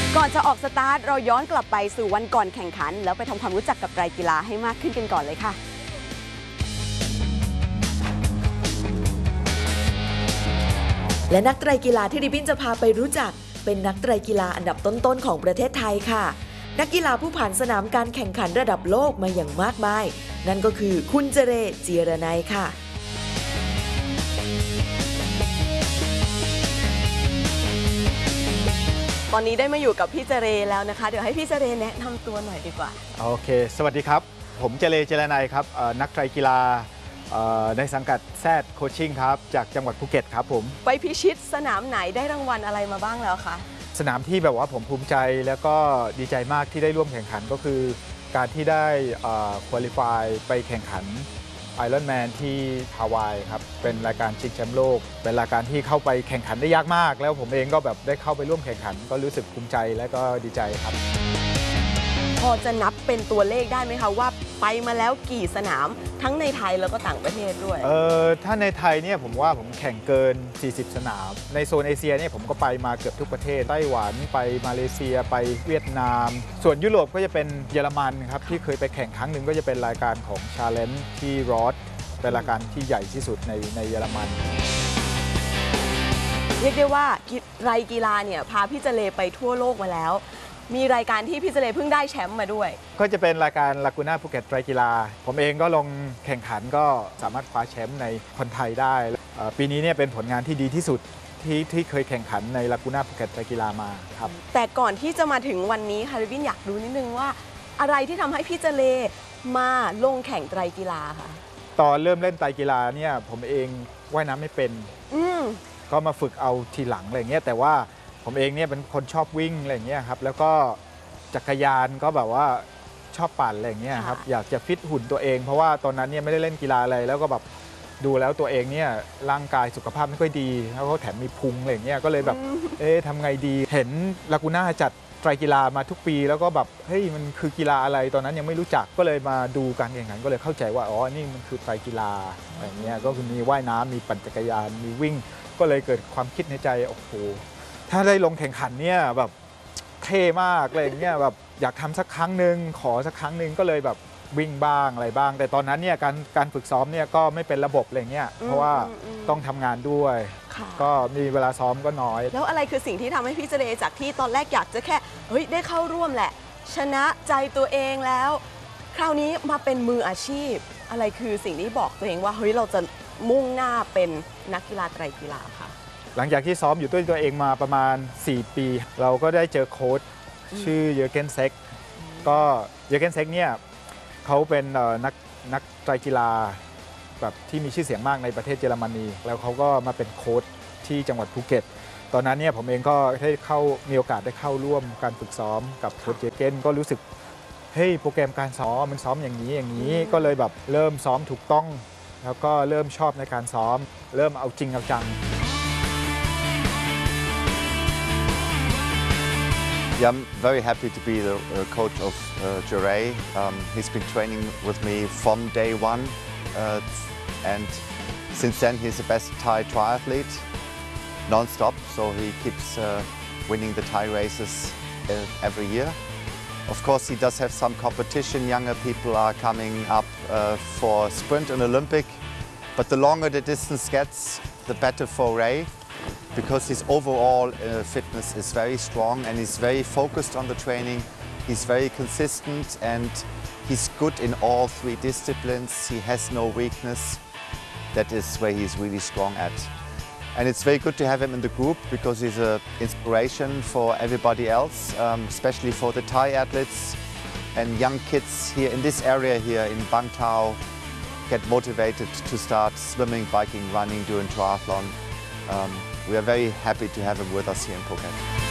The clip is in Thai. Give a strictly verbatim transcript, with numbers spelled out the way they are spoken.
ก่อนจะออกสตาร์ทเราย้อนกลับไปสู่วันก่อนแข่งขันแล้วไปทำความรู้จักกับไตรกีฬาให้มากขึ้นกันก่อนเลยค่ะและนักไตรกีฬาที่ริบบิ้นจะพาไปรู้จักเป็นนักไตรกีฬาอันดับต้นๆของประเทศไทยค่ะนักกีฬาผู้ผ่านสนามการแข่งขันระดับโลกมาอย่างมากมายนั่นก็คือคุณเจเรเจียรนัยค่ะตอนนี้ได้มาอยู่กับพี่เจเรแล้วนะคะเดี๋ยวให้พี่เจเรแนะนำตัวหน่อยดีกว่าโอเคสวัสดีครับผมเจเรเจรนัยครับนักไตรกีฬาในสังกัดแซดโคชชิ่งครับจากจังหวัดภูเก็ตครับผมไปพิชิตสนามไหนได้รางวัลอะไรมาบ้างแล้วคะสนามที่แบบว่าผมภูมิใจแล้วก็ดีใจมากที่ได้ร่วมแข่งขันก็คือการที่ได้คุริฟายไปแข่งขันไอรอนแมนที่ฮาวายครับเป็นรายการชิงแชมป์โลกเป็นรายการที่เข้าไปแข่งขันได้ยากมากแล้วผมเองก็แบบได้เข้าไปร่วมแข่งขันก็รู้สึกภูมิใจและก็ดีใจครับพอจะนับเป็นตัวเลขได้ไหมคะว่าไปมาแล้วกี่สนามทั้งในไทยแล้วก็ต่างประเทศด้วยเออถ้าในไทยเนี่ยผมว่าผมแข่งเกินสี่สิบสนามในโซนเอเชียเนี่ยผมก็ไปมาเกือบทุกประเทศไต้หวันไปมาเลเซียไปเวียดนามส่วนยุโรปก็จะเป็นเยอรมันครับที่เคยไปแข่งครั้งหนึ่งก็จะเป็นรายการของชาเลนจ์ที่รอดเป็นรายการที่ใหญ่ที่สุดในในเยอรมันเรียกได้ว่าไรกีฬาเนี่ยพาพี่เจเรไปทั่วโลกมาแล้วมีรายการที่พี่เจเรเพิ่งได้แชมป์มาด้วยก็จะเป็นรายการลากูน่าภูเก็ตไตรกีฬาผมเองก็ลงแข่งขันก็สามารถคว้าแชมป์ในคนไทยได้ปีนี้เนี่ยเป็นผลงานที่ดีที่สุดที่ที่เคยแข่งขันในลากูน่าภูเก็ตไตรกีฬามาครับแต่ก่อนที่จะมาถึงวันนี้ค่ะริบบิ้นอยากรู้นิดนึงว่าอะไรที่ทำให้พี่เจเรมาลงแข่งไตรกีฬาค่ะตอนเริ่มเล่นไตรกีฬาเนี่ยผมเองว่ายน้ำไม่เป็นก็มาฝึกเอาทีหลังอะไรเงี้ยแต่ว่าผมเองเนี่ยเป็นคนชอบวิ่งอะไรเงี้ยครับแล้วก็จักรยานก็แบบว่าชอบปั่นอะไรเงี้ยครับอยากจะฟิตหุ่นตัวเองเพราะว่าตอนนั้นเนี่ยไม่ได้เล่นกีฬาอะไรแล้วก็แบบดูแล้วตัวเองเนี่ยร่างกายสุขภาพไม่ค่อยดีแล้วก็แถมมีพุงอะไรเงี้ยก็เลยแบบเอ๊ะทำไงดีเห็นลากูน่าจัดไตรกีฬามาทุกปีแล้วก็แบบเฮ้ยมันคือกีฬาอะไรตอนนั้นยังไม่รู้จักก็เลยมาดูการแข่งขันก็เลยเข้าใจว่าอ๋อนี่มันคือไตรกีฬาอะไรเงี้ยก็คือมีว่ายน้ำมีปั่นจักรยานมีวิ่งก็เลยเกิดความคิดในใจโอ้โหถ้าได้ลงแข่งขันเนี่ยแบบเท่มากอะไรเงี้ยแบบอยากทำสักครั้งหนึ่งขอสักครั้งหนึ่งก็เลยแบบวิ่งบ้างอะไรบ้างแต่ตอนนั้นเนี่ยการการฝึกซ้อมเนี่ยก็ไม่เป็นระบบอะไรเงี้ยเพราะว่าต้องทำงานด้วยก็มีเวลาซ้อมก็น้อยแล้วอะไรคือสิ่งที่ทำให้พี่เจเรจากที่ตอนแรกอยากจะแค่เฮ้ยได้เข้าร่วมแหละชนะใจตัวเองแล้วคราวนี้มาเป็นมืออาชีพอะไรคือสิ่งที่บอกตัวเองว่าเฮ้ยเราจะมุ่งหน้าเป็นนักกีฬาไตรกีฬาค่ะหลังจากที่ซ้อมอยู่ด้วยตัวเองมาประมาณสี่ปีเราก็ได้เจอโค้ชชื่อเยอร์เกนเซ็กก็เยอร์เกนเซ็กเนี่ยเขาเป็นนักนักไตรกีฬาแบบที่มีชื่อเสียงมากในประเทศเยอรมนีแล้วเขาก็มาเป็นโค้ชที่จังหวัดภูเก็ตตอนนั้นเนี่ยผมเองก็ได้เข้ามีโอกาสได้เข้าร่วมการฝึกซ้อมกับโค้ชเยอร์เกนก็รู้สึกเฮ้ยโปรแกรมการซ้อมมันซ้อมอย่างนี้อย่างนี้ก็เลยแบบเริ่มซ้อมถูกต้องแล้วก็เริ่มชอบในการซ้อมเริ่มเอาจริงเอาจัง Yeah, I'm very happy to be the uh, coach of uh, Jure. Um, he's been training with me from day one, uh, and since then he's the best Thai triathlete, non-stop. So he keeps uh, winning the Thai races uh, every year. Of course, he does have some competition. Younger people are coming up uh, for sprint and Olympic, but the longer the distance gets, the better for Ray. Because his overall uh, fitness is very strong and he's very focused on the training. He's very consistent and he's good in all three disciplines. He has no weakness. That is where he's really strong at. And it's very good to have him in the group because he's an inspiration for everybody else, um, especially for the Thai athletes and young kids here in this area here in Bang Tao get motivated to start swimming, biking, running, doing triathlon. Um, We are very happy to have him with us here in Phuket.